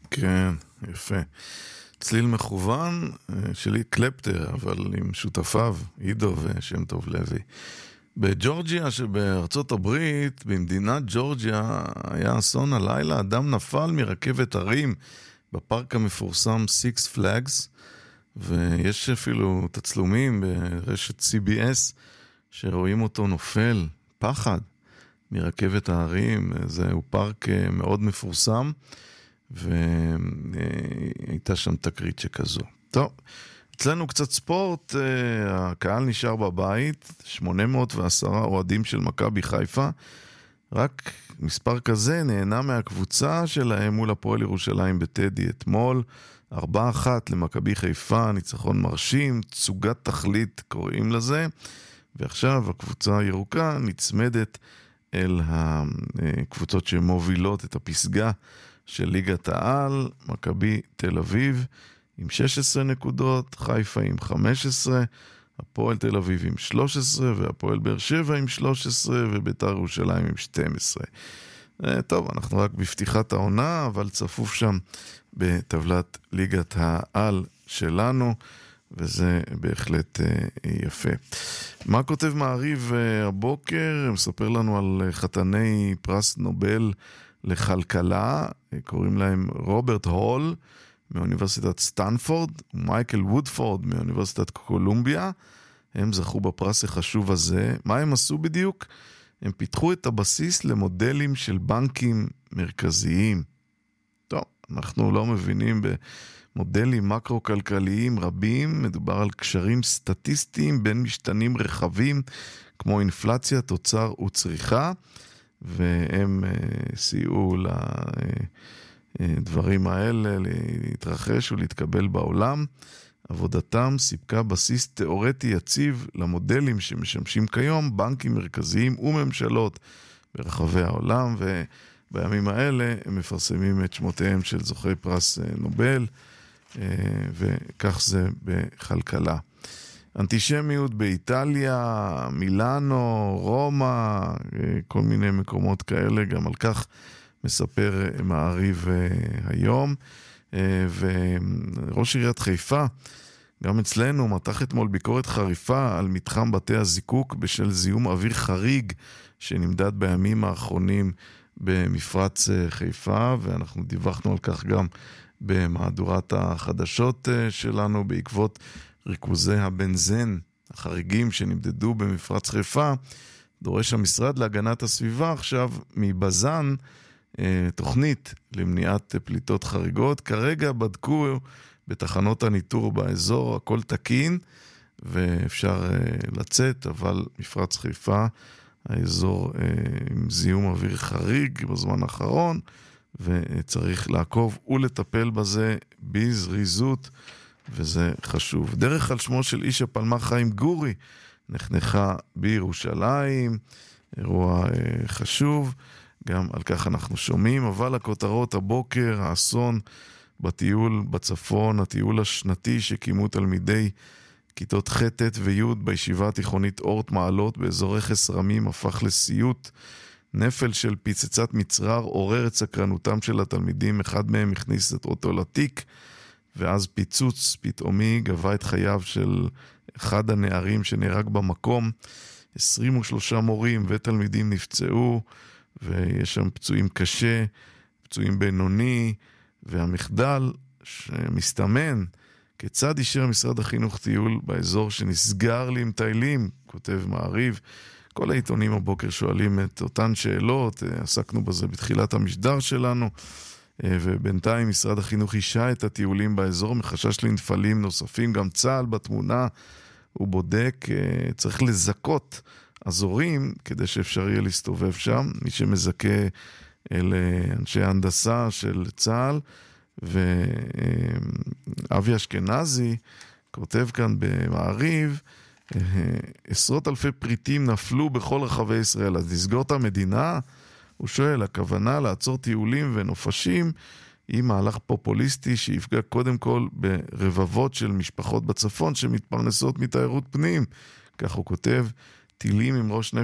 כן, יפה. צליל מכוון שלי קלפטר, אבל עם שותפיו, עידו ושם טוב לוי. בג'ורג'יה שבארצות הברית, במדינת ג'ורג'יה, היה אסון הלילה, אדם נפל מרכבת הרים בפארק המפורסם Six Flags, ויש אפילו תצלומים ברשת CBS שרואים אותו נופל, פחד, מרכבת ההרים. זהו פארק מאוד מפורסם, והייתה שם תקרית שכזו. טוב, אצלנו קצת ספורט, הקהל נשאר בבית, 810 אוהדים של מכבי חיפה, רק מספר כזה נהנה מהקבוצה שלהם מול הפועל ירושלים בטדי אתמול, 4-1 למכבי חיפה, ניצחון מרשים, תסוגת תכלית קוראים לזה, ועכשיו הקבוצה הירוקה נצמדת אל הקבוצות שמובילות את הפסגה של ליגת העל, מכבי תל אביב עם 16 נקודות, חיפה עם 15, הפועל תל אביב עם 13, והפועל באר שבע עם 13, וביתר ירושלים עם 12. טוב, אנחנו רק בפתיחת העונה, אבל צפוף שם בטבלת ליגת העל שלנו, וזה בהחלט יפה. מה כותב מעריב הבוקר? מספר לנו על חתני פרס נובל לכלכלה, קוראים להם רוברט הול מאוניברסיטת סטנפורד, ומייקל וודפורד מאוניברסיטת קולומביה. הם זכו בפרס החשוב הזה. מה הם עשו בדיוק? הם פיתחו את הבסיס למודלים של בנקים מרכזיים. טוב, אנחנו לא מבינים במודלים מקרו-כלכליים רבים, מדובר על קשרים סטטיסטיים בין משתנים רחבים, כמו אינפלציה, תוצר וצריכה, והם סייעו לדברים האלה להתרחש ולהתקבל בעולם. עבודתם סיפקה בסיס תיאורטי יציב למודלים שמשמשים כיום בנקים מרכזיים וממשלות ברחבי העולם, ובימים האלה הם מפרסמים את שמותיהם של זוכי פרס נובל, וכך זה בכלכלה. אנטישמיות באיטליה, מילאנו, רומא, כל מיני מקומות כאלה, גם על כך מספר מעריב היום. וראש עיריית חיפה, גם אצלנו, מתח אתמול ביקורת חריפה על מתחם בתי הזיקוק בשל זיהום אוויר חריג שנמדד בימים האחרונים במפרץ חיפה, ואנחנו דיווחנו על כך גם במהדורת החדשות שלנו. בעקבות ריכוזי הבנזן החריגים שנמדדו במפרץ חיפה, דורש המשרד להגנת הסביבה עכשיו מבזן תוכנית למניעת פליטות חריגות. כרגע בדקו בתחנות הניטור באזור, הכל תקין ואפשר לצאת, אבל מפרץ חיפה, האזור עם זיהום אוויר חריג בזמן האחרון, וצריך לעקוב ולטפל בזה בזריזות, וזה חשוב. דרך על שמו של איש הפלמ"ח חיים גורי נחנכה בירושלים, אירוע חשוב, גם על כך אנחנו שומעים. אבל הכותרות הבוקר, האסון בטיול בצפון, הטיול השנתי שקיימו תלמידי כיתות ח' ט' וי' בישיבה התיכונית אורט מעלות באזור רכס רמים, הפך לסיוט. נפל של פיצצת מצרר עורר את סקרנותם של התלמידים, אחד מהם הכניס את אותו לתיק, ואז פיצוץ פתאומי גבה את חייו של אחד הנערים שנהרג במקום. 23 מורים ותלמידים נפצעו, ויש שם פצועים קשה, פצועים בינוני, והמחדל שמסתמן, כיצד אישר משרד החינוך טיול באזור שנסגר לי עם טיילים, כותב מעריב. כל העיתונים הבוקר שואלים את אותן שאלות, עסקנו בזה בתחילת המשדר שלנו, ובינתיים משרד החינוך אישה את הטיולים באזור, מחשש לנפלים נוספים, גם צה"ל בתמונה, הוא בודק, צריך לזכות אזורים כדי שאפשר יהיה להסתובב שם. מי שמזכה אלה אנשי ההנדסה של צה"ל, ואבי אשכנזי כותב כאן במעריב, עשרות אלפי פריטים נפלו בכל רחבי ישראל, אז לסגור את המדינה? הוא שואל, הכוונה לעצור טיולים ונופשים היא מהלך פופוליסטי שיפגע קודם כל ברבבות של משפחות בצפון שמתפרנסות מתיירות פנים. כך הוא כותב, טילים עם ראש